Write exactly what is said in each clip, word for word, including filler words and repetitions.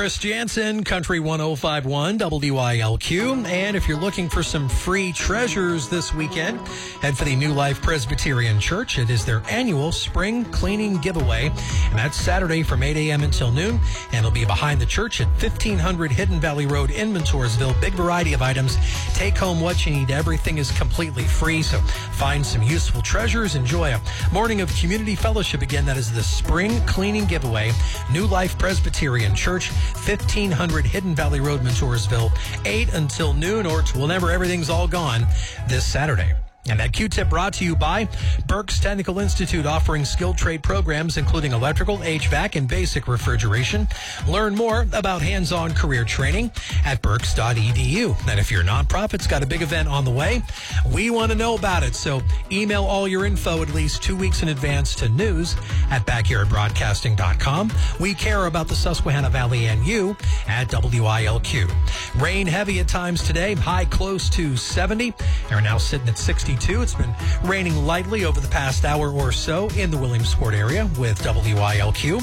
Chris Jansen, Country one oh five point one W I L Q. And if you're looking for some free treasures this weekend, head for the New Life Presbyterian Church. It is their annual spring cleaning giveaway, and that's Saturday from eight a.m. until noon, and it'll be behind the church at fifteen hundred Hidden Valley Road in Montoursville. Big variety of items. Take home what you need. Everything is completely free, so find some useful treasures. Enjoy a morning of community fellowship. Again, that is the spring cleaning giveaway. New Life Presbyterian Church, fifteen hundred Hidden Valley Road, Montoursville, eight until noon, or till whenever everything's all gone this Saturday. And that Q-tip brought to you by Berks Technical Institute, offering skilled trade programs including electrical, H V A C, and basic refrigeration. Learn more about hands-on career training at berks dot e d u. And if your nonprofit's got a big event on the way, we want to know about it. So email all your info at least two weeks in advance to news at backyard broadcasting dot com. We care about the Susquehanna Valley and you at W I L Q. Rain heavy at times today, high close to seventy. They're now sitting at sixty. It's been raining lightly over the past hour or so in the Williamsport area with W I L Q.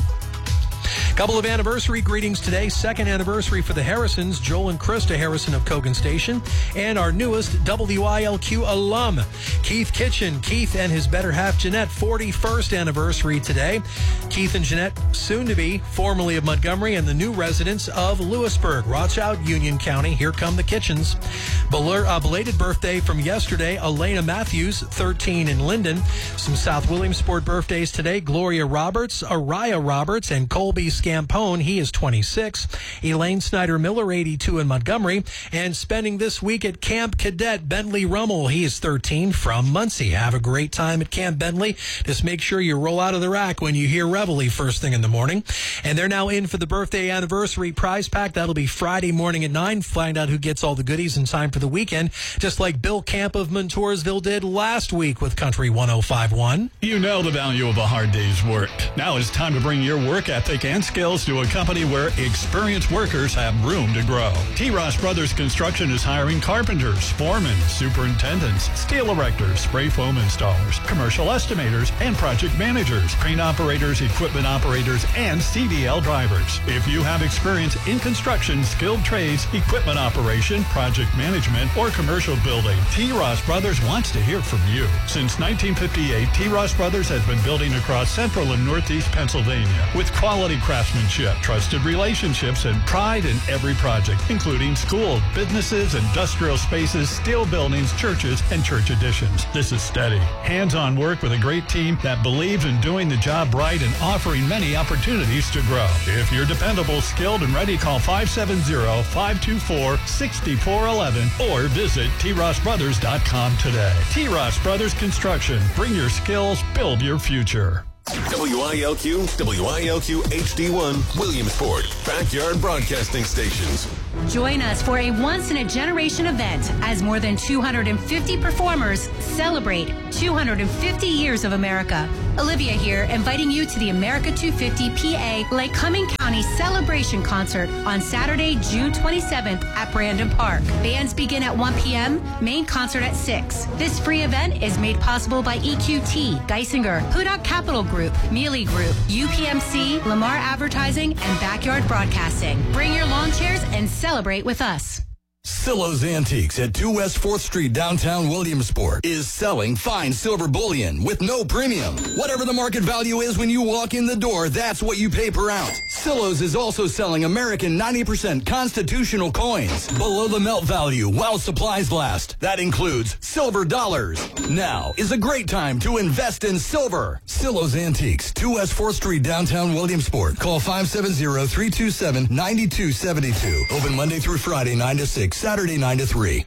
Couple of anniversary greetings today. Second anniversary for the Harrisons, Joel and Krista Harrison of Cogan Station, and our newest W I L Q alum, Keith Kitchen. Keith and his better half, Jeanette, forty-first anniversary today. Keith and Jeanette, soon to be formerly of Montgomery and the new residents of Lewisburg. Watch out, Union County. Here come the Kitchens. Bel- uh, belated birthday from yesterday, Elena Matthews, thirteen in Linden. Some South Williamsport birthdays today, Gloria Roberts, Araya Roberts, and Colby Scampone, he is twenty-six. Elaine Snyder Miller, eighty-two in Montgomery. And spending this week at Camp Cadet, Bentley Rummel, he is thirteen from Muncie. Have a great time at Camp Bentley. Just make sure you roll out of the rack when you hear Reveille first thing in the morning. And they're now in for the birthday anniversary prize pack. That'll be Friday morning at nine. Find out who gets all the goodies in time for the weekend, just like Bill Camp of Montoursville did last week with Country one oh five point one. You know the value of a hard day's work. Now it's time to bring your work ethic and skills to a company where experienced workers have room to grow. T. Ross Brothers Construction is hiring carpenters, foremen, superintendents, steel erectors, spray foam installers, commercial estimators, and project managers, crane operators, equipment operators, and C D L drivers. If you have experience in construction, skilled trades, equipment operation, project management, or commercial building, T. Ross Brothers wants to hear from you. Since nineteen fifty-eight, T. Ross Brothers has been building across central and northeast Pennsylvania with quality craftsmanship, trusted relationships, and pride in every project, including schools, businesses, industrial spaces, steel buildings, churches, and church additions. This is steady, hands-on work with a great team that believes in doing the job right and offering many opportunities to grow. If you're dependable, skilled, and ready, call five seven zero, five two four, six four one one or visit t ross brothers dot com today. T. Ross Brothers Construction. Bring your skills, build your future. W I L Q, W I L Q H D one, Williamsport, Backyard Broadcasting Stations. Join us for a once-in-a-generation event as more than two hundred fifty performers celebrate two hundred fifty years of America. Olivia here, inviting you to the America two fifty P A Lake Cumming County Celebration Concert on Saturday, June twenty-seventh at Brandon Park. Bands begin at one p.m., main concert at six. This free event is made possible by E Q T, Geisinger, Hudak Capital Group, Mealy Group, U P M C, Lamar Advertising, and Backyard Broadcasting. Bring your lawn chairs and celebrate with us. Silo's Antiques at two West fourth Street, downtown Williamsport, is selling fine silver bullion with no premium. Whatever the market value is when you walk in the door, that's what you pay per ounce. Silo's is also selling American ninety percent constitutional coins below the melt value while supplies last. That includes silver dollars. Now is a great time to invest in silver. Silo's Antiques, two West fourth Street, downtown Williamsport. Call five seven zero, three two seven, nine two seven two. Open Monday through Friday, nine to six. Saturday nine to three.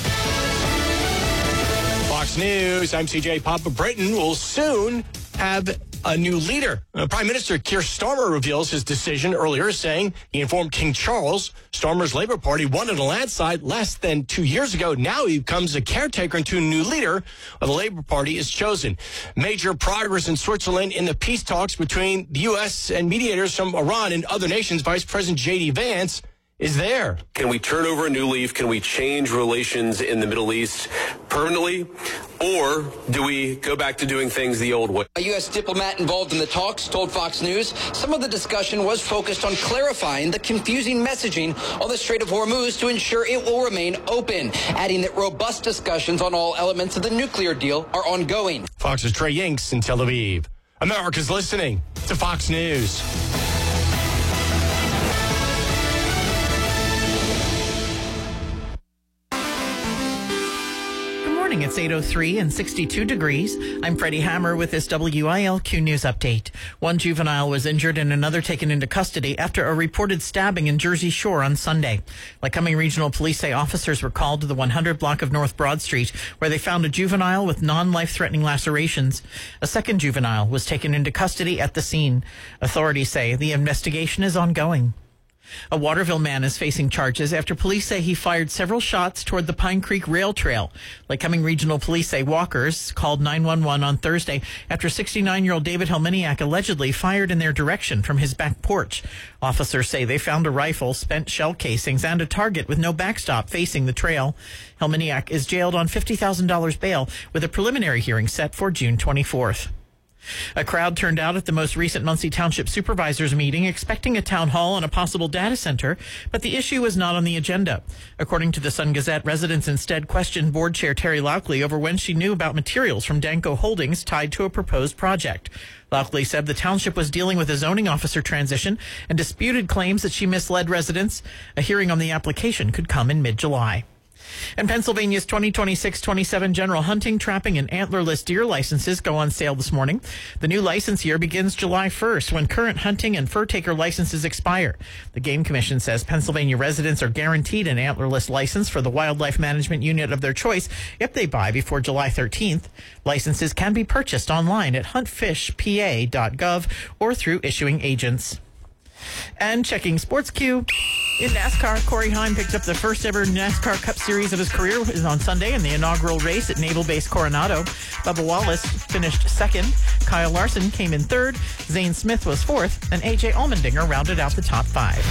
Fox News, I'm C J. Papa. Britain will soon have a new leader. Uh, Prime Minister Keir Starmer reveals his decision earlier, saying he informed King Charles Starmer's Labour Party won in a landslide less than two years ago. Now he becomes a caretaker until a new leader of the Labour Party is chosen. Major progress in Switzerland in the peace talks between the U S and mediators from Iran and other nations. Vice President J D Vance is there. Can we turn over a new leaf? Can we change relations in the Middle East permanently? Or do we go back to doing things the old way? A U S diplomat involved in the talks told Fox News some of the discussion was focused on clarifying the confusing messaging on the Strait of Hormuz to ensure it will remain open, adding that robust discussions on all elements of the nuclear deal are ongoing. Fox's Trey Yinks in Tel Aviv. America's listening to Fox News. It's eight oh three and sixty-two degrees. I'm Freddie Hammer with this W I L Q News update. One juvenile was injured and another taken into custody after a reported stabbing in Jersey Shore on Sunday. Lycoming Regional Police say officers were called to the one hundred block of North Broad Street, where they found a juvenile with non-life-threatening lacerations. A second juvenile was taken into custody at the scene. Authorities say the investigation is ongoing. A Waterville man is facing charges after police say he fired several shots toward the Pine Creek Rail Trail. Lycoming Regional Police say walkers called nine one one on Thursday after sixty-nine-year-old David Helminiak allegedly fired in their direction from his back porch. Officers say they found a rifle, spent shell casings, and a target with no backstop facing the trail. Helminiak is jailed on fifty thousand dollars bail with a preliminary hearing set for June twenty-fourth. A crowd turned out at the most recent Muncie Township Supervisors meeting expecting a town hall on a possible data center, but the issue was not on the agenda. According to the Sun Gazette, residents instead questioned Board Chair Terry Lockley over when she knew about materials from Danco Holdings tied to a proposed project. Lockley said the township was dealing with a zoning officer transition and disputed claims that she misled residents. A hearing on the application could come in mid-July. And Pennsylvania's twenty twenty-six twenty-seven general hunting, trapping, and antlerless deer licenses go on sale this morning. The new license year begins July first, when current hunting and fur taker licenses expire. The Game Commission says Pennsylvania residents are guaranteed an antlerless license for the wildlife management unit of their choice if they buy before July thirteenth. Licenses can be purchased online at hunt fish p a dot gov or through issuing agents. And checking Sports Q. In NASCAR, Corey Heim picked up the first ever NASCAR Cup Series of his career on Sunday in the inaugural race at Naval Base Coronado. Bubba Wallace finished second. Kyle Larson came in third. Zane Smith was fourth. And A J Allmendinger rounded out the top five.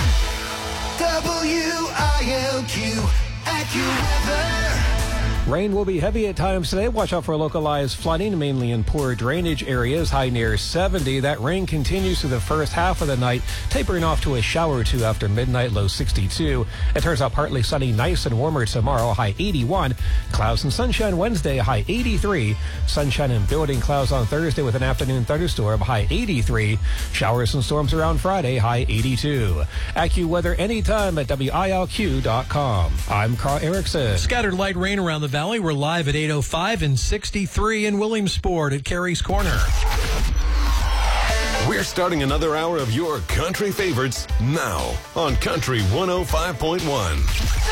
W I L Q AccuWeather. Rain will be heavy at times today. Watch out for localized flooding, mainly in poor drainage areas, high near seventy. That rain continues through the first half of the night, tapering off to a shower or two after midnight, low sixty-two. It turns out partly sunny, nice and warmer tomorrow, high eighty-one. Clouds and sunshine Wednesday, high eighty-three. Sunshine and building clouds on Thursday with an afternoon thunderstorm, high eighty-three. Showers and storms around Friday, high eighty-two. AccuWeather anytime at W I L Q dot com. I'm Carl Erickson. Scattered light rain around the valley. We're live at eight oh five and sixty-three in Williamsport at Carey's Corner. We're starting another hour of your country favorites now on Country one oh five point one.